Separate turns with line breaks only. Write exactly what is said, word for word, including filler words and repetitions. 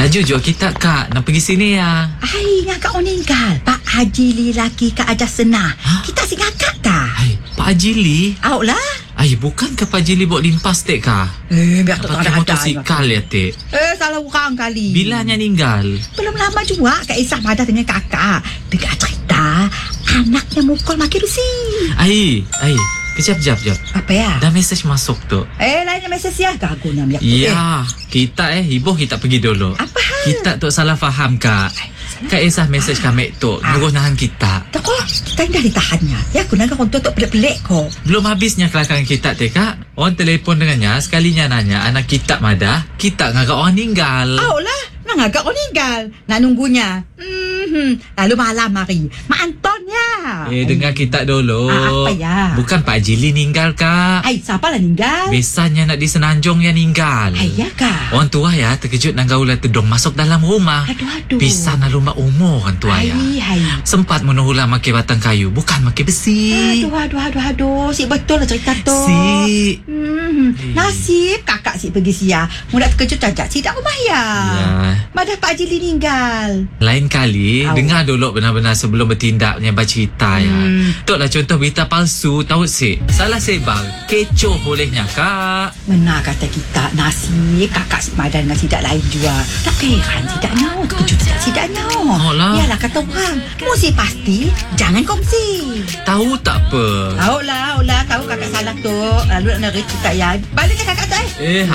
Laju jom kita kak, nak pergi sini ya.
Hai, ngakak meninggal. Pak Haji Li laki Kak Ajas Senah.
Ha?
Kita si ngakak tak?
Hai, Pak Haji Li.
Awak lah.
Ai, bukan ke Pak Haji Li bawa limpas tek kah?
Eh, biar tak
Pakai
ada ada.
motosikal ya tek.
Eh, salah orang kali.
Bilanya ninggal.
Belum lama juga Kak Isah padah dengan kakak. Dengar cerita, anaknya mukul makin besi.
Ai, ai. Kejap, kejap, kejap.
Apa ya?
Dah mesej masuk tu.
Eh, lainnya mesej ya. Gagu nak miak.
Ya, kita eh ibu kita pergi dulu.
Apa hal?
Kita tu salah faham kak. Kak Isah mesej kami tu
Ah.
nyuruh nahan kita.
Tak kok, kita dah ditahannya. Ya, aku nak orang tua tu pelik-pelik kok.
Belum habisnya kelakangan kita teh kak. Orang telefon dengannya, sekalinya nanya anak kita madah, kita ngagak orang ninggal.
Awak lah. Nak agak orang tinggal. Nak nunggunya. Hmm, lalu malam mari. Mak Antonnya.
Eh, dengar kita dulu.
Ah, apa ya?
Bukan Pak Haji Li ninggal kak.
Ai, siapa lah ninggal?
Biasanya nak di Senanjung yang ninggal.
Ai, ya kah?
Orang tua ya terkejut nak gaulah tedong masuk dalam rumah.
Aduh, aduh.
Pisah nak rumah umur orang tua ya.
Hai, hai.
Sempat menuhulah makai batang kayu, bukan makai besi.
Aduh, aduh, aduh, aduh. Si betul lah cerita tu.
Si.
Hmm, nasib kakak si pergi sia. Mudah terkejut cacat si tak rumah ya.
Ya.
Madah Pak Haji Li ninggal.
Lain kali,
Au.
dengar dulu benar-benar sebelum bertindaknya bercerita ya.
Hmm.
Itulah contoh berita palsu, tahu sih. Salah sebar, kecoh bolehnya kak.
Benar kata kita, nasib kakak semadan dengan sidak lain juga. Tak heran sidaknya, terkejut sidak sidaknya.
Oh lah.
Yalah kata orang, mesti pasti jangan kongsi.
Tahu tak apa.
Tahu lah, tahu lah, tahu kakak salah tu. Lalu nak nerik kita ya. Baliknya kakak tu eh.
Eh,